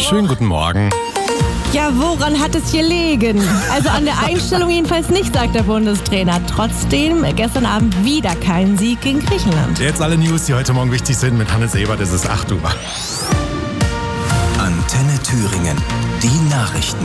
Schönen guten Morgen. Ja, woran hat es gelegen? Also an der Einstellung jedenfalls nicht, sagt der Bundestrainer. Trotzdem gestern Abend wieder kein Sieg gegen Griechenland. Jetzt alle News, die heute Morgen wichtig sind. Mit Hannes Ebert, es ist 8 Uhr. Antenne Thüringen. Die Nachrichten.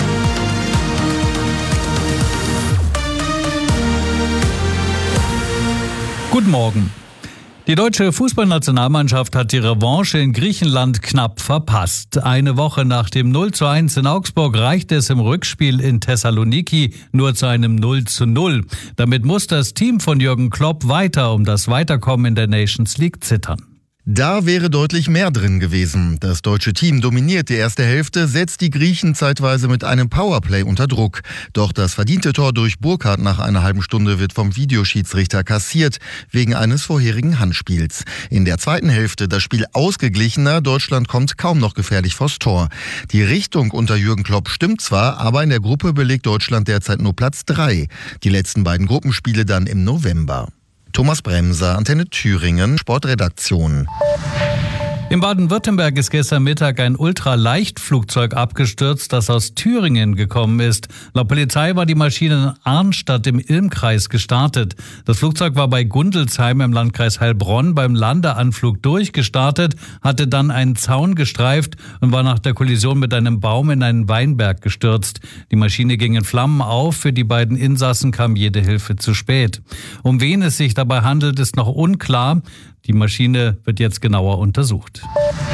Guten Morgen. Die deutsche Fußballnationalmannschaft hat die Revanche in Griechenland knapp verpasst. Eine Woche nach dem 0:1 in Augsburg reichte es im Rückspiel in Thessaloniki nur zu einem 0:0. Damit muss das Team von Jürgen Klopp weiter um das Weiterkommen in der Nations League zittern. Da wäre deutlich mehr drin gewesen. Das deutsche Team dominiert die erste Hälfte, setzt die Griechen zeitweise mit einem Powerplay unter Druck. Doch das verdiente Tor durch Burkhardt nach einer halben Stunde wird vom Videoschiedsrichter kassiert, wegen eines vorherigen Handspiels. In der zweiten Hälfte das Spiel ausgeglichener, Deutschland kommt kaum noch gefährlich vors Tor. Die Richtung unter Jürgen Klopp stimmt zwar, aber in der Gruppe belegt Deutschland derzeit nur Platz 3. Die letzten beiden Gruppenspiele dann im November. Thomas Bremser, Antenne Thüringen, Sportredaktion. In Baden-Württemberg ist gestern Mittag ein Ultraleichtflugzeug abgestürzt, das aus Thüringen gekommen ist. Laut Polizei war die Maschine in Arnstadt im Ilm-Kreis gestartet. Das Flugzeug war bei Gundelsheim im Landkreis Heilbronn beim Landeanflug durchgestartet, hatte dann einen Zaun gestreift und war nach der Kollision mit einem Baum in einen Weinberg gestürzt. Die Maschine ging in Flammen auf, für die beiden Insassen kam jede Hilfe zu spät. Um wen es sich dabei handelt, ist noch unklar. Die Maschine wird jetzt genauer untersucht.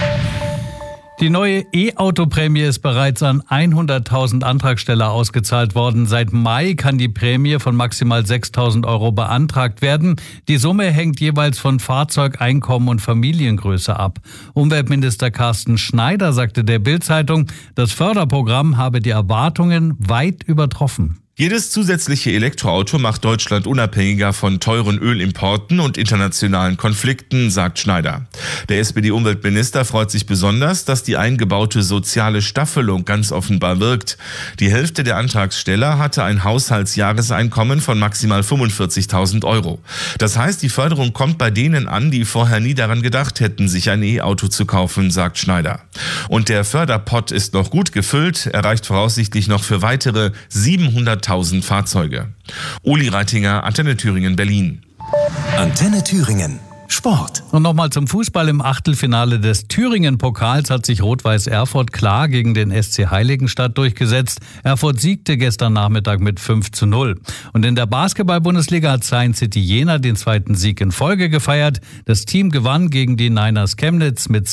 Die neue E-Auto-Prämie ist bereits an 100.000 Antragsteller ausgezahlt worden. Seit Mai kann die Prämie von maximal 6.000 € beantragt werden. Die Summe hängt jeweils von Fahrzeug, Einkommen und Familiengröße ab. Umweltminister Carsten Schneider sagte der Bild-Zeitung, das Förderprogramm habe die Erwartungen weit übertroffen. Jedes zusätzliche Elektroauto macht Deutschland unabhängiger von teuren Ölimporten und internationalen Konflikten, sagt Schneider. Der SPD-Umweltminister freut sich besonders, dass die eingebaute soziale Staffelung ganz offenbar wirkt. Die Hälfte der Antragsteller hatte ein Haushaltsjahreseinkommen von maximal 45.000 €. Das heißt, die Förderung kommt bei denen an, die vorher nie daran gedacht hätten, sich ein E-Auto zu kaufen, sagt Schneider. Und der Förderpott ist noch gut gefüllt, er reicht voraussichtlich noch für weitere 700.000 Fahrzeuge. Uli Reitinger, Antenne Thüringen, Berlin. Antenne Thüringen. Sport. Und nochmal zum Fußball. Im Achtelfinale des Thüringen-Pokals hat sich Rot-Weiß Erfurt klar gegen den SC Heiligenstadt durchgesetzt. Erfurt siegte gestern Nachmittag mit 5:0. Und in der Basketball-Bundesliga hat Science City Jena den zweiten Sieg in Folge gefeiert. Das Team gewann gegen die Niners Chemnitz mit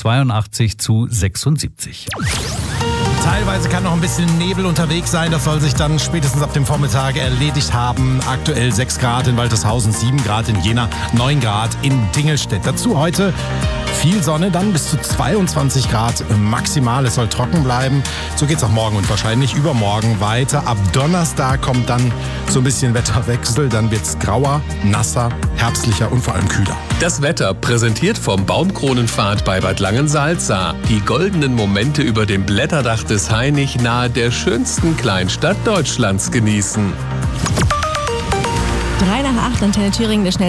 82:76. Teilweise kann noch ein bisschen Nebel unterwegs sein. Das soll sich dann spätestens ab dem Vormittag erledigt haben. Aktuell 6 Grad in Waltershausen, 7 Grad in Jena, 9 Grad in Dingelstedt. Dazu heute viel Sonne, dann bis zu 22 Grad maximal. Es soll trocken bleiben. So geht's auch morgen und wahrscheinlich übermorgen weiter. Ab Donnerstag kommt dann so ein bisschen Wetterwechsel. Dann wird's grauer, nasser, herbstlicher und vor allem kühler. Das Wetter präsentiert vom Baumkronenpfad bei Bad Langensalza. Die goldenen Momente über dem Blätterdach des Hainich nahe der schönsten Kleinstadt Deutschlands genießen. 3 nach 8, Antenne Thüringen, der